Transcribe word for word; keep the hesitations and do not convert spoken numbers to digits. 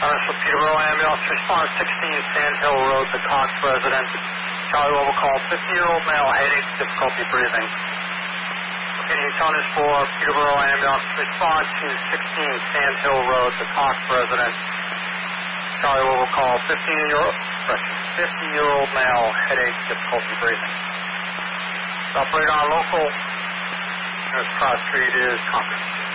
Uh, so Peterborough Ambulance, response sixteen Sand Hill Road, the Cox resident. Charlie Level call, fifty-year-old male, headache, difficulty breathing. Okay, Newton is for Peterborough Ambulance, response to sixteen Sand Hill Road, the Cox resident. Charlie Level call, fifteen-year-old, fifty-year-old male, headache, difficulty breathing. Operator on local, nearest cross street is Concord.